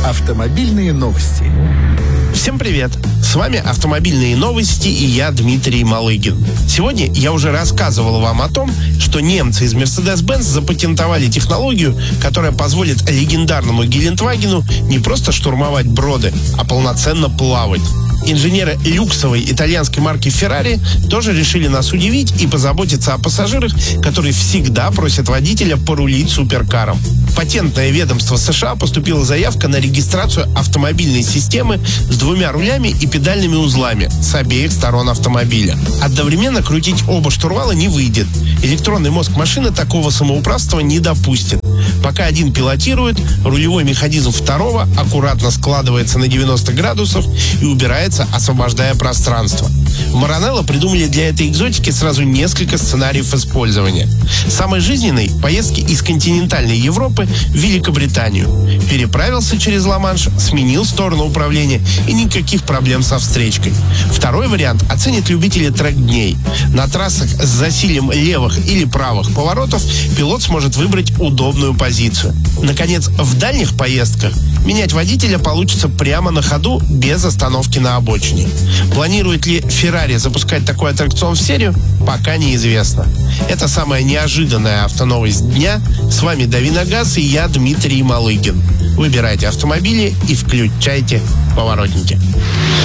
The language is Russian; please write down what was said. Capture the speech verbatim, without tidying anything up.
Автомобильные новости. Всем привет! С вами «Автомобильные новости» и я, Дмитрий Малыгин. Сегодня я уже рассказывал вам о том, что немцы из Mercedes-Benz запатентовали технологию, которая позволит легендарному Гелендвагену не просто штурмовать броды, а полноценно плавать. Инженеры люксовой итальянской марки Ferrari тоже решили нас удивить и позаботиться о пассажирах, которые всегда просят водителя порулить суперкаром. В патентное ведомство США поступила заявка на регистрацию автомобильной системы с двумя рулями и педальными узлами с обеих сторон автомобиля. Одновременно крутить оба штурвала не выйдет. Электронный мозг машины такого самоуправства не допустит. Пока один пилотирует, рулевой механизм второго аккуратно складывается на девяносто градусов и убирается, освобождая пространство. В Маранелло придумали для этой экзотики сразу несколько сценариев использования. Самый жизненный – поездки из континентальной Европы в Великобританию. Переправился через Ла-Манш, сменил сторону управления и никаких проблем со встречкой. Второй вариант оценят любители трек-дней. На трассах с засилием левых или правых поворотов пилот сможет выбрать удобную позицию. Наконец, в дальних поездках менять водителя получится прямо на ходу, без остановки на обочине. Планирует ли Ferrari запускать такой аттракцион в серию, пока неизвестно. Это самая неожиданная автоновость дня. С вами Дави на газ и я, Дмитрий Малыгин. Выбирайте автомобили и включайте поворотники.